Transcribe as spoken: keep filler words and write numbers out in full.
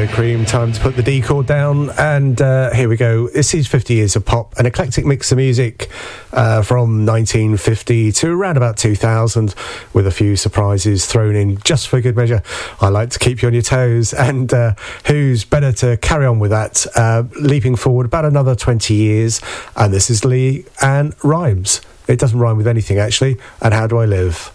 Radio Cream, time to put the D chord down, and uh, here we go. This is fifty years of pop, an eclectic mix of music uh, from nineteen fifty to around about two thousand, with a few surprises thrown in just for good measure. I like to keep you on your toes, and uh, who's better to carry on with that, uh, leaping forward about another twenty years, and this is Lee Ann Rimes. It doesn't rhyme with anything, actually. And How Do I Live?